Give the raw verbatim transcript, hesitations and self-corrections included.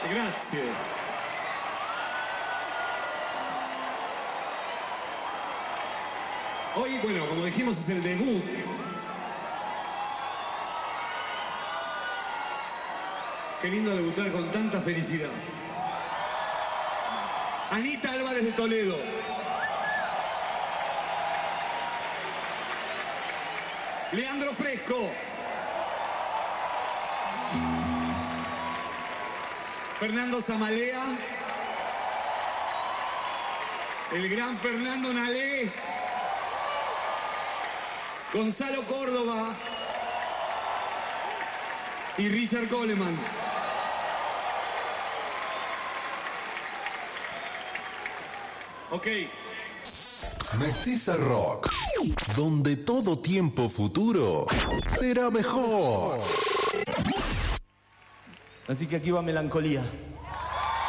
Grazie. Hoy, bueno, como dijimos, es el debut. Qué lindo debutar con tanta felicidad. Anita Álvarez de Toledo. Leandro Fresco. Fernando Zamalea. El gran Fernando Nalé. Gonzalo Córdoba. Y Richard Coleman. Ok. Mestiza Rock, donde todo tiempo futuro será mejor. Así que aquí va Melancolía.